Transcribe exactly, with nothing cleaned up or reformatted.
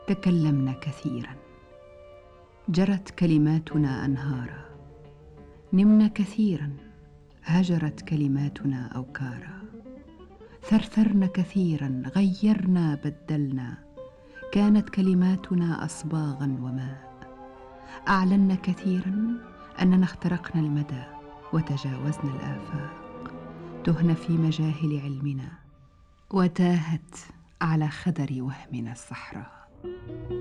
تكلمنا كثيرا، جرت كلماتنا أنهارا، نمنا كثيرا، هجرت كلماتنا أوكارا، ثرثرنا كثيرا، غيرنا بدلنا، كانت كلماتنا أصباغا وماء. أعلنا كثيرا أننا اخترقنا المدى وتجاوزنا الآفاق، تهنا في مجاهل علمنا، وتاهت على خدر وهمنا الصحراء.